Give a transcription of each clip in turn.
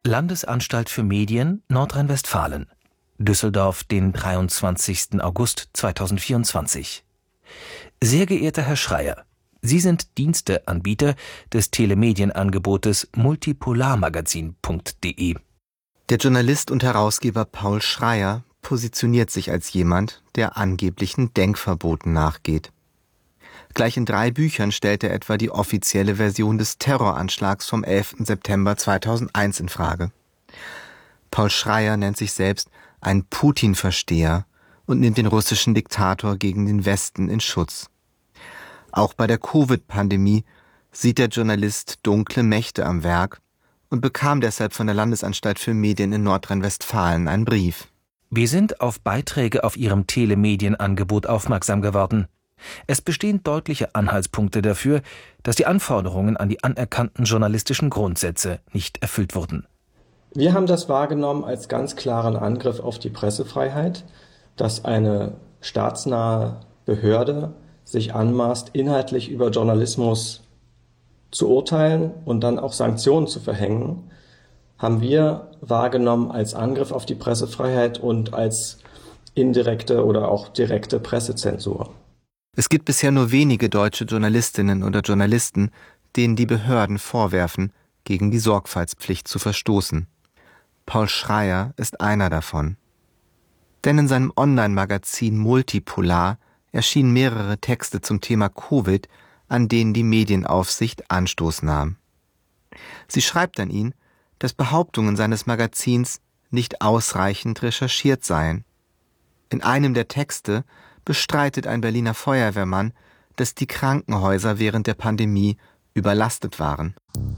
Landesanstalt für Medien, Nordrhein-Westfalen. Düsseldorf, den 23. August 2024. Sehr geehrter Herr Schreyer, Sie sind Diensteanbieter des Telemedienangebotes multipolarmagazin.de. Der Journalist und Herausgeber Paul Schreyer positioniert sich als jemand, der angeblichen Denkverboten nachgeht. Gleich in 3 Büchern stellt er etwa die offizielle Version des Terroranschlags vom 11. September 2001 in Frage. Paul Schreyer nennt sich selbst ein Putin-Versteher und nimmt den russischen Diktator gegen den Westen in Schutz. Auch bei der Covid-Pandemie sieht der Journalist dunkle Mächte am Werk und bekam deshalb von der Landesanstalt für Medien in Nordrhein-Westfalen einen Brief. Wir sind auf Beiträge auf Ihrem Telemedienangebot aufmerksam geworden. Es bestehen deutliche Anhaltspunkte dafür, dass die Anforderungen an die anerkannten journalistischen Grundsätze nicht erfüllt wurden. Wir haben das wahrgenommen als ganz klaren Angriff auf die Pressefreiheit, dass eine staatsnahe Behörde sich anmaßt, inhaltlich über Journalismus zu urteilen und dann auch Sanktionen zu verhängen, haben wir wahrgenommen als Angriff auf die Pressefreiheit und als indirekte oder auch direkte Pressezensur. Es gibt bisher nur wenige deutsche Journalistinnen oder Journalisten, denen die Behörden vorwerfen, gegen die Sorgfaltspflicht zu verstoßen. Paul Schreyer ist einer davon. Denn in seinem Online-Magazin Multipolar erschienen mehrere Texte zum Thema Covid, an denen die Medienaufsicht Anstoß nahm. Sie schreibt an ihn, dass Behauptungen seines Magazins nicht ausreichend recherchiert seien. In einem der Texte bestreitet ein Berliner Feuerwehrmann, dass die Krankenhäuser während der Pandemie überlastet waren.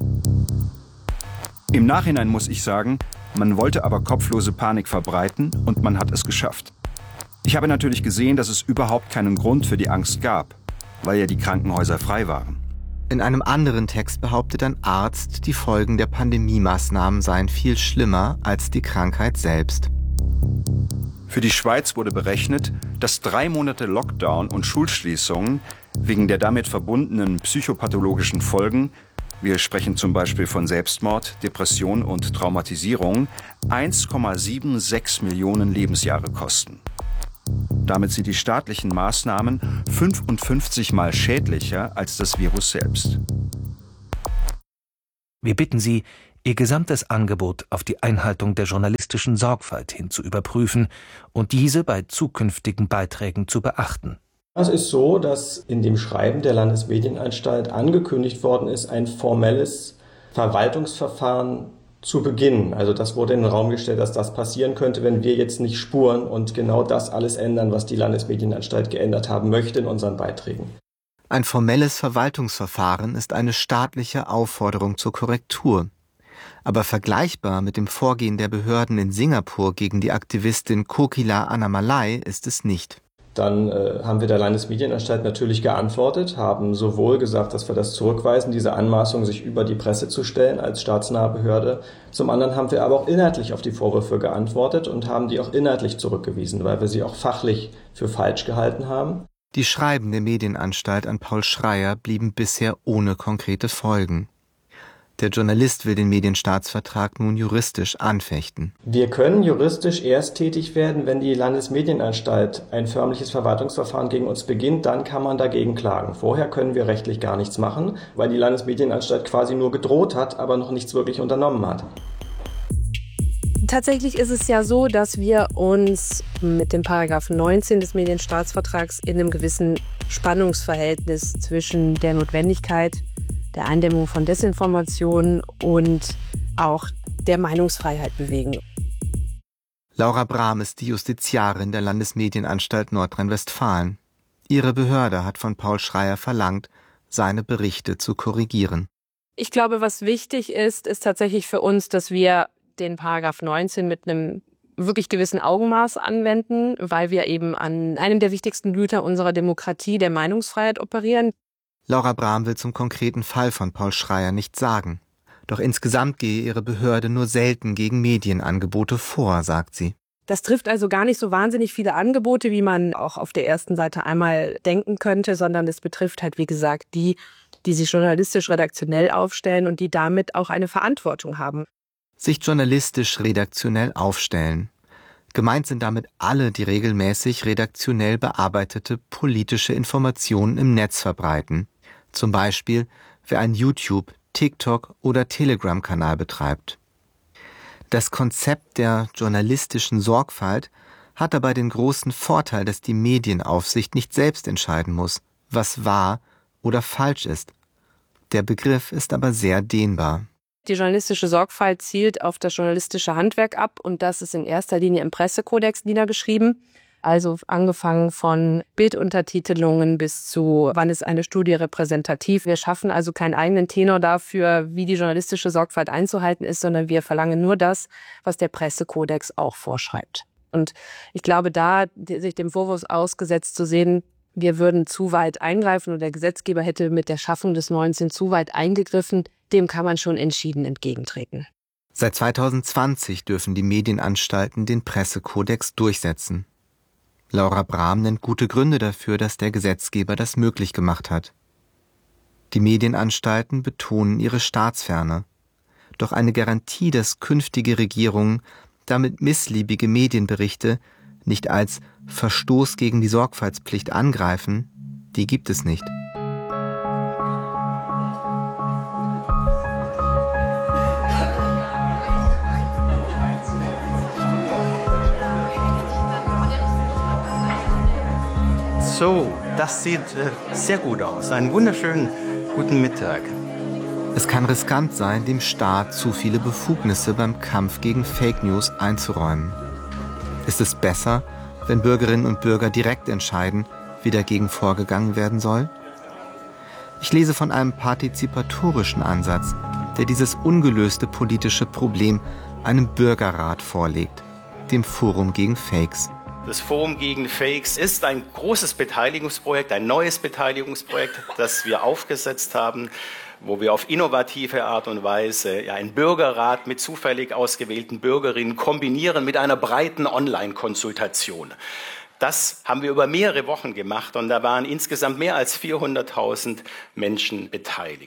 Im Nachhinein muss ich sagen, man wollte aber kopflose Panik verbreiten und man hat es geschafft. Ich habe natürlich gesehen, dass es überhaupt keinen Grund für die Angst gab, weil ja die Krankenhäuser frei waren. In einem anderen Text behauptet ein Arzt, die Folgen der Pandemie-Maßnahmen seien viel schlimmer als die Krankheit selbst. Für die Schweiz wurde berechnet, dass 3 Monate Lockdown und Schulschließungen wegen der damit verbundenen psychopathologischen Folgen, wir sprechen zum Beispiel von Selbstmord, Depression und Traumatisierung, 1,76 Millionen Lebensjahre kosten. Damit sind die staatlichen Maßnahmen 55 Mal schädlicher als das Virus selbst. Wir bitten Sie, Ihr gesamtes Angebot auf die Einhaltung der journalistischen Sorgfalt hin zu überprüfen und diese bei zukünftigen Beiträgen zu beachten. Es ist so, dass in dem Schreiben der Landesmedienanstalt angekündigt worden ist, ein formelles Verwaltungsverfahren zu beginnen. Also das wurde in den Raum gestellt, dass das passieren könnte, wenn wir jetzt nicht spuren und genau das alles ändern, was die Landesmedienanstalt geändert haben möchte in unseren Beiträgen. Ein formelles Verwaltungsverfahren ist eine staatliche Aufforderung zur Korrektur. Aber vergleichbar mit dem Vorgehen der Behörden in Singapur gegen die Aktivistin Kokila Annamalai ist es nicht. Dann haben wir der Landesmedienanstalt natürlich geantwortet, haben sowohl gesagt, dass wir das zurückweisen, diese Anmaßung, sich über die Presse zu stellen als staatsnahe Behörde. Zum anderen haben wir aber auch inhaltlich auf die Vorwürfe geantwortet und haben die auch inhaltlich zurückgewiesen, weil wir sie auch fachlich für falsch gehalten haben. Die Schreiben der Medienanstalt an Paul Schreyer blieben bisher ohne konkrete Folgen. Der Journalist will den Medienstaatsvertrag nun juristisch anfechten. Wir können juristisch erst tätig werden, wenn die Landesmedienanstalt ein förmliches Verwaltungsverfahren gegen uns beginnt, dann kann man dagegen klagen. Vorher können wir rechtlich gar nichts machen, weil die Landesmedienanstalt quasi nur gedroht hat, aber noch nichts wirklich unternommen hat. Tatsächlich ist es ja so, dass wir uns mit dem Paragraph 19 des Medienstaatsvertrags in einem gewissen Spannungsverhältnis zwischen der Notwendigkeit der Eindämmung von Desinformation und auch der Meinungsfreiheit bewegen. Laura Brahm ist die Justiziarin der Landesmedienanstalt Nordrhein-Westfalen. Ihre Behörde hat von Paul Schreyer verlangt, seine Berichte zu korrigieren. Ich glaube, was wichtig ist tatsächlich für uns, dass wir den Paragraph 19 mit einem wirklich gewissen Augenmaß anwenden, weil wir eben an einem der wichtigsten Güter unserer Demokratie, der Meinungsfreiheit, operieren. Laura Brahm will zum konkreten Fall von Paul Schreyer nichts sagen. Doch insgesamt gehe ihre Behörde nur selten gegen Medienangebote vor, sagt sie. Das trifft also gar nicht so wahnsinnig viele Angebote, wie man auch auf der ersten Seite einmal denken könnte, sondern es betrifft halt, wie gesagt, die sich journalistisch redaktionell aufstellen und die damit auch eine Verantwortung haben. sich journalistisch redaktionell aufstellen. Gemeint sind damit alle, die regelmäßig redaktionell bearbeitete politische Informationen im Netz verbreiten. Zum Beispiel, wer einen YouTube-, TikTok- oder Telegram-Kanal betreibt. Das Konzept der journalistischen Sorgfalt hat dabei den großen Vorteil, dass die Medienaufsicht nicht selbst entscheiden muss, was wahr oder falsch ist. Der Begriff ist aber sehr dehnbar. Die journalistische Sorgfalt zielt auf das journalistische Handwerk ab und das ist in erster Linie im Pressekodex niedergeschrieben. Also angefangen von Bilduntertitelungen bis zu, wann ist eine Studie repräsentativ. Wir schaffen also keinen eigenen Tenor dafür, wie die journalistische Sorgfalt einzuhalten ist, sondern wir verlangen nur das, was der Pressekodex auch vorschreibt. Und ich glaube, da sich dem Vorwurf ausgesetzt zu sehen, wir würden zu weit eingreifen oder der Gesetzgeber hätte mit der Schaffung des 19 zu weit eingegriffen, dem kann man schon entschieden entgegentreten. Seit 2020 dürfen die Medienanstalten den Pressekodex durchsetzen. Laura Brahm nennt gute Gründe dafür, dass der Gesetzgeber das möglich gemacht hat. Die Medienanstalten betonen ihre Staatsferne. Doch eine Garantie, dass künftige Regierungen damit missliebige Medienberichte nicht als Verstoß gegen die Sorgfaltspflicht angreifen, die gibt es nicht. So, das sieht sehr gut aus. Einen wunderschönen guten Mittag. Es kann riskant sein, dem Staat zu viele Befugnisse beim Kampf gegen Fake News einzuräumen. Ist es besser, wenn Bürgerinnen und Bürger direkt entscheiden, wie dagegen vorgegangen werden soll? Ich lese von einem partizipatorischen Ansatz, der dieses ungelöste politische Problem einem Bürgerrat vorlegt, dem Forum gegen Fakes. Das Forum gegen Fakes ist ein großes Beteiligungsprojekt, ein neues Beteiligungsprojekt, das wir aufgesetzt haben, wo wir auf innovative Art und Weise einen Bürgerrat mit zufällig ausgewählten Bürgerinnen kombinieren mit einer breiten Online-Konsultation. Das haben wir über mehrere Wochen gemacht und da waren insgesamt mehr als 400.000 Menschen beteiligt.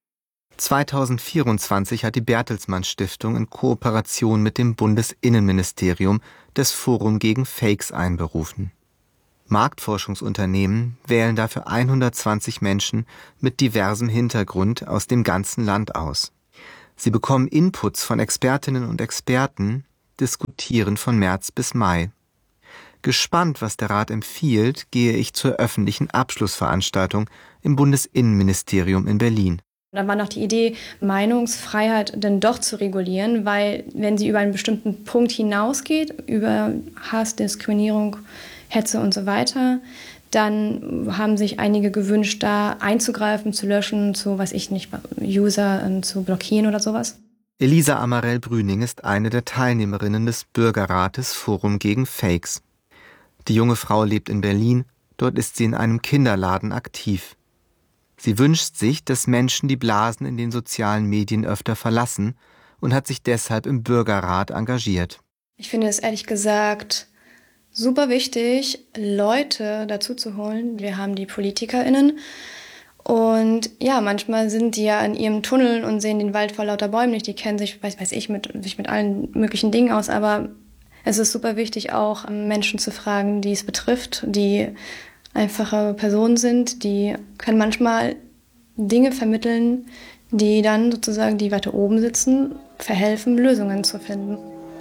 2024 hat die Bertelsmann Stiftung in Kooperation mit dem Bundesinnenministerium das Forum gegen Fakes einberufen. Marktforschungsunternehmen wählen dafür 120 Menschen mit diversem Hintergrund aus dem ganzen Land aus. Sie bekommen Inputs von Expertinnen und Experten, diskutieren von März bis Mai. Gespannt, was der Rat empfiehlt, gehe ich zur öffentlichen Abschlussveranstaltung im Bundesinnenministerium in Berlin. Dann war noch die Idee, Meinungsfreiheit dann doch zu regulieren, weil wenn sie über einen bestimmten Punkt hinausgeht, über Hass, Diskriminierung, Hetze und so weiter, dann haben sich einige gewünscht, da einzugreifen, zu löschen, zu, weiß ich nicht, User zu blockieren oder sowas. Elisa Amarell-Brüning ist eine der Teilnehmerinnen des Bürgerrates Forum gegen Fakes. Die junge Frau lebt in Berlin, dort ist sie in einem Kinderladen aktiv. Sie wünscht sich, dass Menschen die Blasen in den sozialen Medien öfter verlassen und hat sich deshalb im Bürgerrat engagiert. Ich finde es ehrlich gesagt super wichtig, Leute dazu zu holen. Wir haben die PolitikerInnen und ja, manchmal sind die ja in ihrem Tunnel und sehen den Wald vor lauter Bäumen nicht. Die kennen sich, mit allen möglichen Dingen aus, aber es ist super wichtig, auch Menschen zu fragen, die es betrifft, die einfache Personen sind, die können manchmal Dinge vermitteln, die dann sozusagen, die weiter oben sitzen, verhelfen, Lösungen zu finden.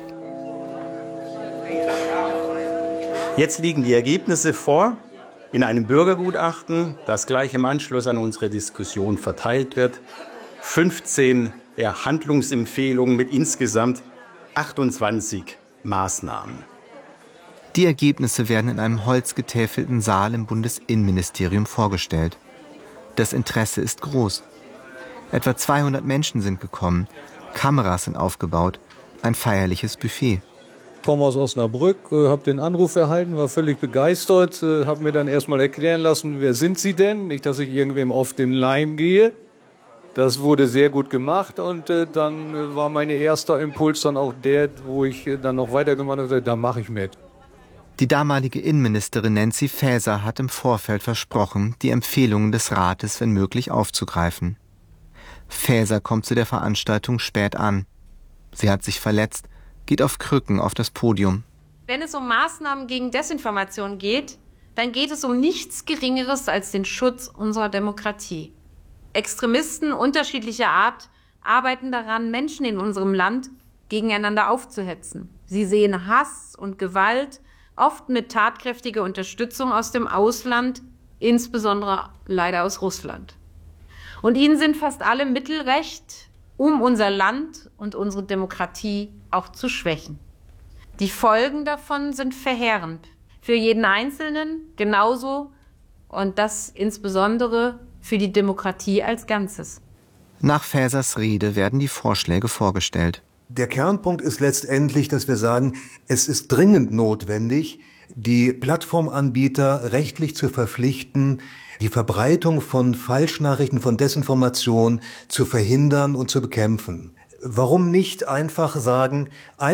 Jetzt liegen die Ergebnisse vor in einem Bürgergutachten, das gleich im Anschluss an unsere Diskussion verteilt wird. 15 Handlungsempfehlungen mit insgesamt 28 Maßnahmen. Die Ergebnisse werden in einem holzgetäfelten Saal im Bundesinnenministerium vorgestellt. Das Interesse ist groß. Etwa 200 Menschen sind gekommen, Kameras sind aufgebaut, ein feierliches Buffet. Ich komme aus Osnabrück, habe den Anruf erhalten, war völlig begeistert, habe mir dann erstmal erklären lassen, wer sind Sie denn? Nicht, dass ich irgendwem auf den Leim gehe. Das wurde sehr gut gemacht und dann war mein erster Impuls dann auch der, wo ich dann noch weitergemacht habe, da mache ich mit. Die damalige Innenministerin Nancy Faeser hat im Vorfeld versprochen, die Empfehlungen des Rates wenn möglich aufzugreifen. Faeser kommt zu der Veranstaltung spät an. Sie hat sich verletzt, geht auf Krücken auf das Podium. Wenn es um Maßnahmen gegen Desinformation geht, dann geht es um nichts Geringeres als den Schutz unserer Demokratie. Extremisten unterschiedlicher Art arbeiten daran, Menschen in unserem Land gegeneinander aufzuhetzen. Sie sehen Hass und Gewalt, oft mit tatkräftiger Unterstützung aus dem Ausland, insbesondere leider aus Russland. Und ihnen sind fast alle Mittel recht, um unser Land und unsere Demokratie auch zu schwächen. Die Folgen davon sind verheerend. Für jeden Einzelnen genauso und das insbesondere für die Demokratie als Ganzes. Nach Faesers Rede werden die Vorschläge vorgestellt. Der Kernpunkt ist letztendlich, dass wir sagen, es ist dringend notwendig, die Plattformanbieter rechtlich zu verpflichten, die Verbreitung von Falschnachrichten, von Desinformation zu verhindern und zu bekämpfen. Warum nicht einfach sagen,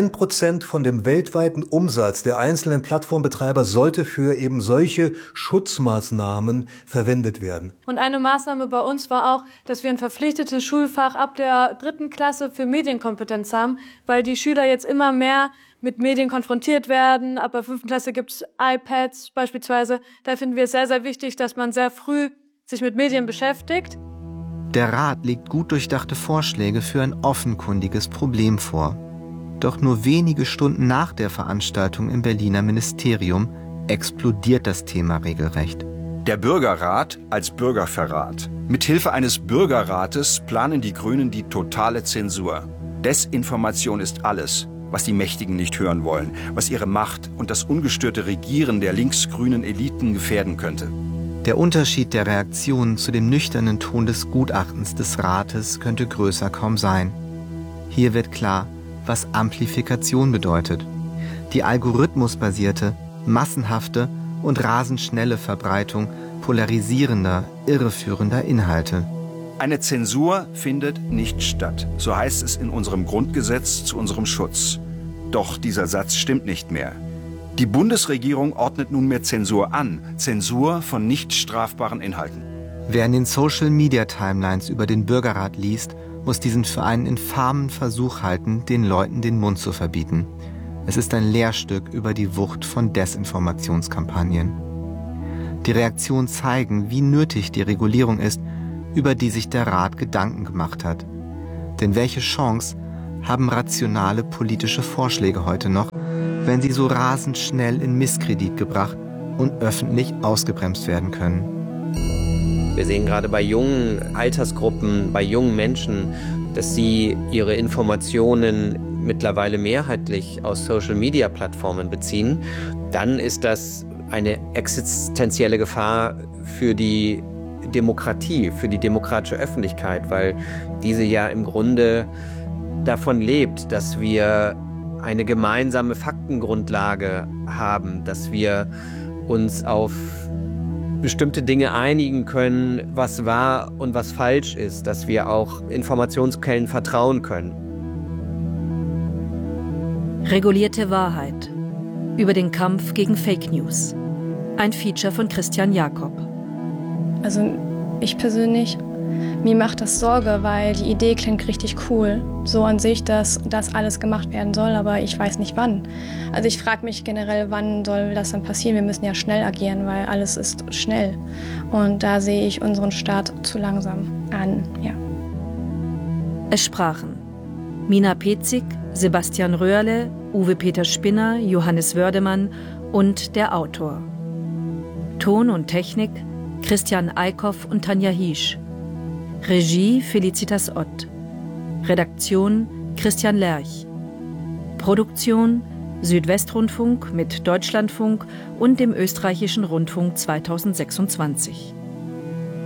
1% von dem weltweiten Umsatz der einzelnen Plattformbetreiber sollte für eben solche Schutzmaßnahmen verwendet werden? Und eine Maßnahme bei uns war auch, dass wir ein verpflichtetes Schulfach ab der 3. Klasse für Medienkompetenz haben, weil die Schüler jetzt immer mehr mit Medien konfrontiert werden. Ab der 5. Klasse gibt es iPads beispielsweise. Da finden wir es sehr, sehr wichtig, dass man sehr früh sich mit Medien beschäftigt. Der Rat legt gut durchdachte Vorschläge für ein offenkundiges Problem vor. Doch nur wenige Stunden nach der Veranstaltung im Berliner Ministerium explodiert das Thema regelrecht. Der Bürgerrat als Bürgerverrat. Mithilfe eines Bürgerrates planen die Grünen die totale Zensur. Desinformation ist alles, was die Mächtigen nicht hören wollen, was ihre Macht und das ungestörte Regieren der linksgrünen Eliten gefährden könnte. Der Unterschied der Reaktionen zu dem nüchternen Ton des Gutachtens des Rates könnte größer kaum sein. Hier wird klar, was Amplifikation bedeutet. Die algorithmusbasierte, massenhafte und rasend schnelle Verbreitung polarisierender, irreführender Inhalte. Eine Zensur findet nicht statt, so heißt es in unserem Grundgesetz zu unserem Schutz. Doch dieser Satz stimmt nicht mehr. Die Bundesregierung ordnet nunmehr Zensur an, Zensur von nicht strafbaren Inhalten. Wer in den Social-Media-Timelines über den Bürgerrat liest, muss diesen für einen infamen Versuch halten, den Leuten den Mund zu verbieten. Es ist ein Lehrstück über die Wucht von Desinformationskampagnen. Die Reaktionen zeigen, wie nötig die Regulierung ist, über die sich der Rat Gedanken gemacht hat. Denn welche Chance haben rationale politische Vorschläge heute noch, wenn sie so rasend schnell in Misskredit gebracht und öffentlich ausgebremst werden können? Wir sehen gerade bei jungen Altersgruppen, bei jungen Menschen, dass sie ihre Informationen mittlerweile mehrheitlich aus Social-Media-Plattformen beziehen. Dann ist das eine existenzielle Gefahr für die Demokratie, für die demokratische Öffentlichkeit, weil diese ja im Grunde davon lebt, dass wir eine gemeinsame Faktengrundlage haben, dass wir uns auf bestimmte Dinge einigen können, was wahr und was falsch ist, dass wir auch Informationsquellen vertrauen können. Regulierte Wahrheit. Über den Kampf gegen Fake News. Ein Feature von Christian Jakob. Also ich persönlich, mir macht das Sorge, weil die Idee klingt richtig cool. So an sich, dass das alles gemacht werden soll, aber ich weiß nicht wann. Also ich frage mich generell, wann soll das dann passieren? Wir müssen ja schnell agieren, weil alles ist schnell. Und da sehe ich unseren Staat zu langsam an, ja. Es sprachen Mina Petzig, Sebastian Röhrle, Uwe Peter Spinner, Johannes Wördemann und der Autor. Ton und Technik Christian Eickhoff und Tanja Hiesch. Regie Felicitas Ott. Redaktion Christian Lerch. Produktion Südwestrundfunk mit Deutschlandfunk und dem Österreichischen Rundfunk 2026.